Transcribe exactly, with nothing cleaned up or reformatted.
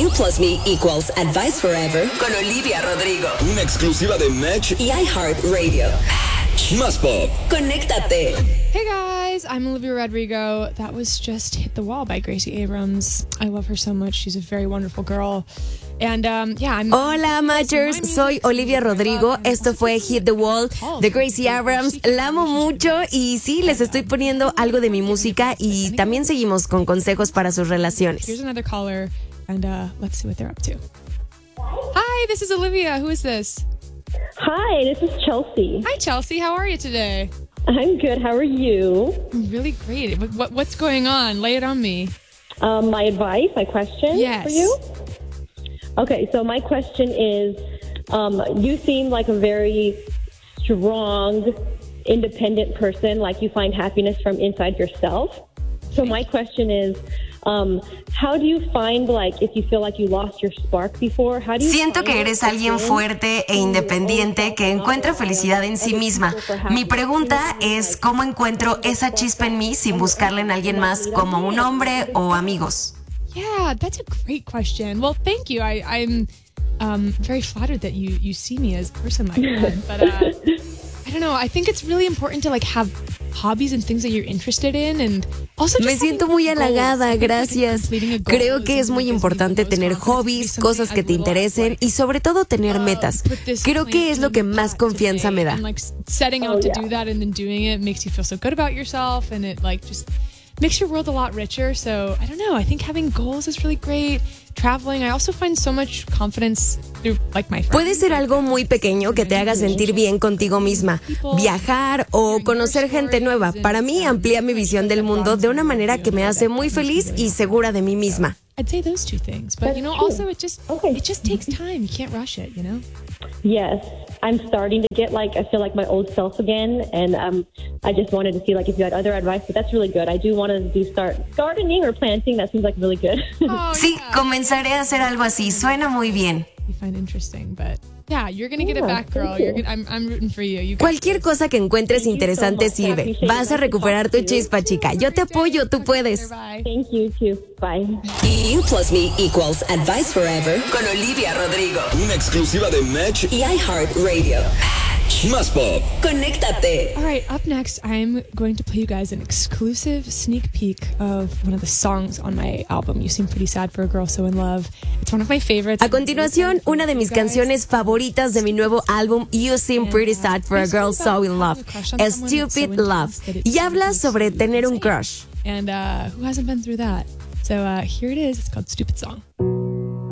You plus me equals advice forever con Olivia Rodrigo. Una exclusiva de Match y iHeartRadio. Más Pop. Conéctate. Hey guys, I'm Olivia Rodrigo. That was just Hit the Wall by Gracie Abrams. I love her so much. She's a very wonderful girl. And, um, yeah, I'm, Hola, Matchers. Soy Olivia Rodrigo. Esto fue Hit the Wall de Gracie Abrams. La amo mucho y sí, les estoy poniendo algo de mi música y también seguimos con consejos para sus relaciones. Here's another caller, and uh, let's see what they're up to. Hi, this is Olivia. Who is this? Hi, this is Chelsea. Hi, Chelsea. How are you today? I'm good. How are you? I'm really great. What, what, what's going on? Lay it on me. Um, my advice, my question yes. for you? Okay, so my question is, um, you seem like a very strong, independent person, like you find happiness from inside yourself. So my question is, um, how do you find, like, if you feel like you lost your spark before, how do you Siento que eres alguien fuerte e independiente que encuentra felicidad en sí misma. Mi pregunta es, ¿cómo encuentro esa chispa en mí sin buscarla en alguien más como un hombre o amigos? Yeah, that's a great question. Well, thank you. I, I'm um, very flattered that you, you see me as a person like that. But uh, I don't know. I think it's really important to like have hobbies and things that you're interested in, and also Me siento muy halagada, gracias. Creo que es muy importante tener hobbies, cosas que te interesen y sobre todo tener metas. Creo que es lo que más confianza me da. Setting out to do that and then doing it makes you feel so good about yourself, and it like just makes your world a lot richer. So I don't know. I think having goals is really great. Traveling, I also find so much confidence through like my friends. Puede ser algo muy pequeño que te haga sentir bien contigo misma. Viajar o conocer gente nueva. Para mí amplía mi visión del mundo de una manera que me hace muy feliz y segura de mí misma. I'd say those two things, but you know, also it just it just takes time. You can't rush it, you know. Yes, I'm starting to get like I feel like my old self again, and um, I just wanted to see like if you had other advice. But that's really good. I do want to do start gardening or planting. That seems like really good. Oh, Sí, yeah. comenzaré a hacer algo así. Suena muy bien. You find interesting, but yeah, you're gonna get it Yeah, back, girl. thank you. You're gonna, I'm I'm rooting for you. You got Cualquier this. cosa que encuentres Thank you so interesante much. I sirve. appreciate it. Vas a Nice to recuperar talk tu to you. chispa, chica. Yo te apoyo, tú puedes. Bye. Thank you too. Bye. You plus me equals advice forever con Olivia Rodrigo. Una exclusiva de Match Y iHeartRadio. Más Pop. Conéctate. All right, up next, I'm going to play you guys an exclusive sneak peek of one of the songs on my album, You Seem Pretty Sad for a Girl So in Love. It's one of my favorites. A continuación, una de mis canciones favoritas de mi nuevo álbum You Seem Pretty Sad for a Girl So in Love, A Stupid Love, y habla sobre tener un crush. And uh, who hasn't been through that? So uh, here it is. It's called Stupid Song.